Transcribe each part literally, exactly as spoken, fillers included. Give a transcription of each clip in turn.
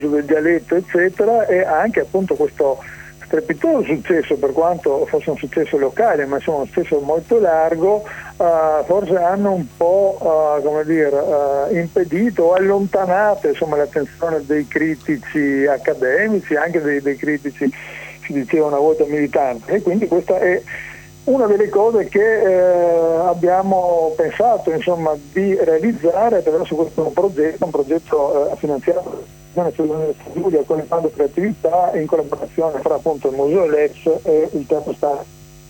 del dialetto eccetera, e anche appunto questo strepitoso successo, per quanto fosse un successo locale, ma insomma un successo molto largo, uh, forse hanno un po' uh, come dire uh, impedito o allontanato insomma l'attenzione dei critici accademici, anche dei, dei critici, si diceva una volta, militanti, e quindi questa è una delle cose che eh, abbiamo pensato insomma di realizzare attraverso questo progetto, un progetto eh, finanziato dall'Università Giulia con il Fondo Creatività, in collaborazione fra appunto il Museo Lex e il Teatro Star.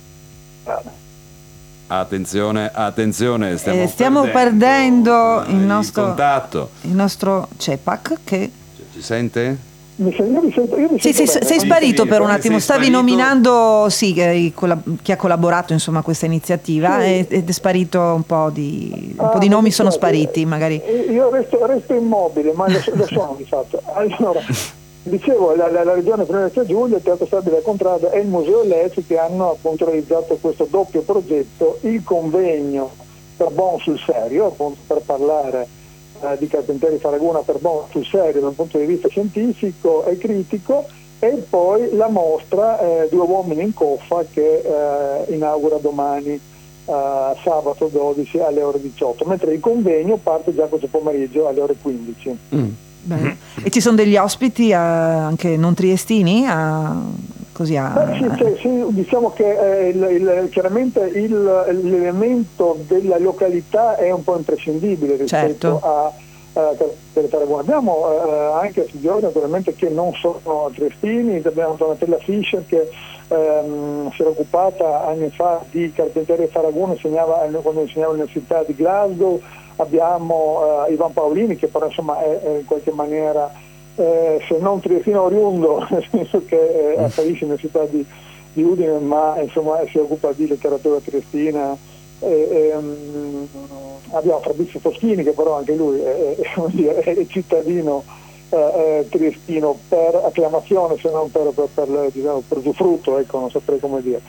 Attenzione, attenzione, stiamo, eh, stiamo perdendo, perdendo il, nostro, il contatto. Il nostro Cepac che... Ci sente? Mi sento, io mi sento, io mi sì, sì, sei sparito per un attimo, stavi sparito. nominando sì, chi ha collaborato insomma a questa iniziativa, sì. ed è sparito un po' di, un ah, po' di nomi sono spariti magari. Io resto, resto immobile, ma lo, lo sono di fatto. Allora, dicevo, la, la, la Regione Friuli-Venezia Giulia, il Teatro Stabile del Contrada e il Museo Lecce che hanno appunto realizzato questo doppio progetto, il convegno per Bon sul serio, appunto per parlare di Carpentieri Faraguna per Bon sul serio dal punto di vista scientifico e critico, e poi la mostra eh, Due uomini in coffa che eh, inaugura domani eh, sabato dodici alle ore diciotto, mentre il convegno parte già questo pomeriggio alle ore quindici. Mm. Bene. E ci sono degli ospiti eh, anche non triestini? A... Così a... Beh, sì, cioè, sì, diciamo che eh, il, il, chiaramente il, l'elemento della località è un po' imprescindibile rispetto certo. a Carpentieri Faraguna. Abbiamo eh, anche signori naturalmente che non sono triestini, abbiamo Donatella Fischer che ehm, si era occupata anni fa di Carpentieri Faraguna, insegnava, quando insegnava all'Università di Glasgow. Abbiamo eh, Ivan Paolini che però insomma è, è in qualche maniera Eh, se non triestino oriundo, nel senso che eh, afferisce all'Università di, di Udine, ma insomma si occupa di letteratura triestina. Eh, ehm, abbiamo Fabrizio Foschini che però anche lui è, è, è cittadino eh, triestino per acclamazione, se non per, per, per, diciamo, per usufrutto, ecco, non saprei come dire.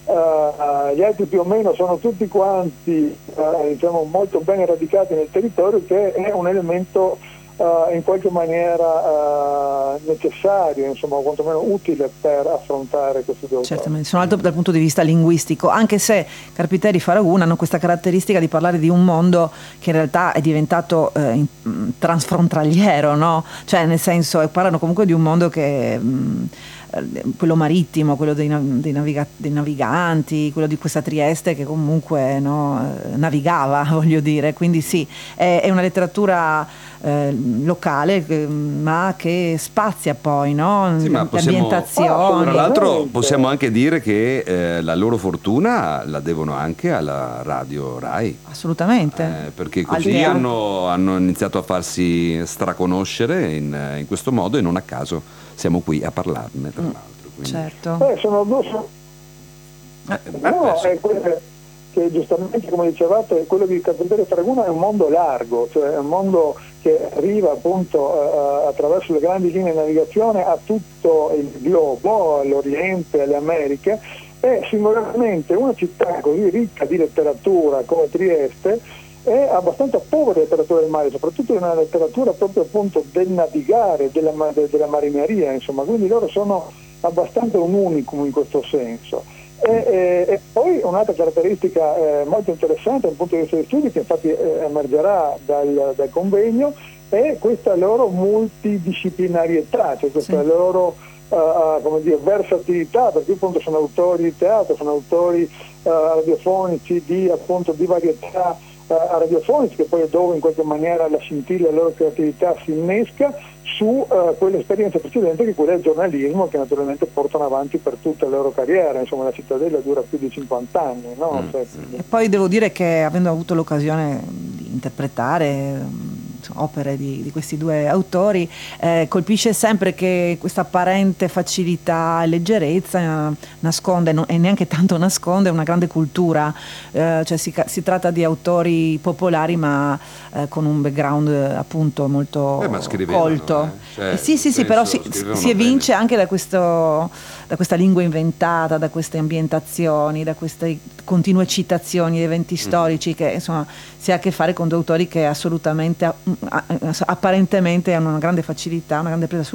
Uh, gli altri più o meno sono tutti quanti uh, diciamo molto ben radicati nel territorio, che è un elemento Uh, in qualche maniera uh, necessario, insomma, o quantomeno utile per affrontare questi due. Certamente, sono alto dal punto di vista linguistico, anche se Carpentieri Faraguna hanno questa caratteristica di parlare di un mondo che in realtà è diventato eh, in, transfrontaliero, no? Cioè nel senso, parlano comunque di un mondo che mh, quello marittimo, quello dei, dei, naviga, dei naviganti, quello di questa Trieste che comunque no, navigava, voglio dire, quindi sì, è, è una letteratura eh, locale, ma che spazia poi, no? Sì, ma possiamo, ambientazioni. Tra l'altro possiamo anche dire che eh, la loro fortuna la devono anche alla radio Rai. Assolutamente. Eh, perché così hanno, hanno iniziato a farsi straconoscere in, in questo modo, e non a caso siamo qui a parlarne, tra l'altro. Quindi. Certo. Eh, sono due... Eh, no, è quello che giustamente, come dicevate, quello di Carpentieri Faraguna è un mondo largo, cioè è un mondo che arriva appunto eh, attraverso le grandi linee di navigazione a tutto il globo, all'Oriente, alle Americhe, e singolarmente una città così ricca di letteratura come Trieste è abbastanza povera di letteratura del mare, soprattutto in una letteratura proprio appunto del navigare, della, della marineria, insomma, quindi loro sono abbastanza un unicum in questo senso. E, e, e poi un'altra caratteristica eh, molto interessante dal punto di vista degli studi, che infatti eh, emergerà dal, dal convegno, è questa loro multidisciplinarietà, cioè questa sì. loro uh, come dire, versatilità, perché appunto sono autori di teatro, sono autori uh, radiofonici di, appunto, di varietà uh, radiofonici, che poi è dove in qualche maniera la scintilla della loro creatività si innesca su uh, quell'esperienza precedente, che è quella del giornalismo, che naturalmente portano avanti per tutta la loro carriera. Insomma, la Cittadella dura più di cinquanta anni, no? Mm. Cioè, e poi devo dire che, avendo avuto l'occasione di interpretare opere di, di questi due autori, eh, colpisce sempre che questa apparente facilità e leggerezza eh, nasconde, non, e neanche tanto nasconde, una grande cultura, eh, cioè si, si tratta di autori popolari ma eh, con un background eh, appunto molto eh, ma colto. Eh? Cioè, eh, sì sì sì, però si, si evince bene. Anche da questo, da questa lingua inventata, da queste ambientazioni, da queste continue citazioni di eventi mm. storici, che insomma si ha a che fare con due autori che assolutamente apparentemente hanno una grande facilità, una grande presa sul